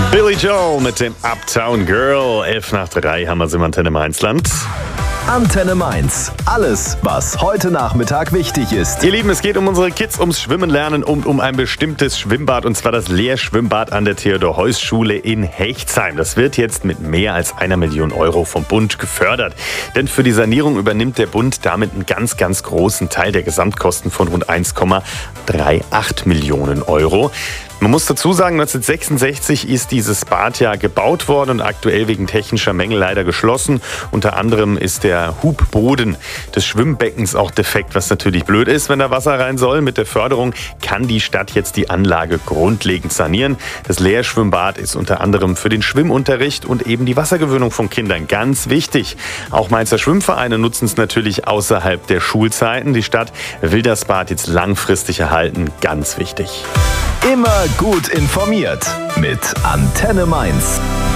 Billy Joel mit dem Uptown Girl. 11:03 haben wir sie im Antenne Mainzland. Antenne Mainz. Alles, was heute Nachmittag wichtig ist. Ihr Lieben, es geht um unsere Kids, ums Schwimmen lernen und um ein bestimmtes Schwimmbad, und zwar das Lehrschwimmbad an der Theodor-Heuss-Schule in Hechtsheim. Das wird jetzt mit mehr als 1 Million Euro vom Bund gefördert. Denn für die Sanierung übernimmt der Bund damit einen ganz, ganz großen Teil der Gesamtkosten von rund 1,38 Millionen Euro. Man muss dazu sagen, 1966 ist dieses Bad ja gebaut worden und aktuell wegen technischer Mängel leider geschlossen. Unter anderem ist der Hubboden des Schwimmbeckens auch defekt, was natürlich blöd ist, wenn da Wasser rein soll. Mit der Förderung kann die Stadt jetzt die Anlage grundlegend sanieren. Das Lehrschwimmbad ist unter anderem für den Schwimmunterricht und eben die Wassergewöhnung von Kindern ganz wichtig. Auch Mainzer Schwimmvereine nutzen es natürlich außerhalb der Schulzeiten. Die Stadt will das Bad jetzt langfristig erhalten. Ganz wichtig. Immer gut informiert mit Antenne Mainz.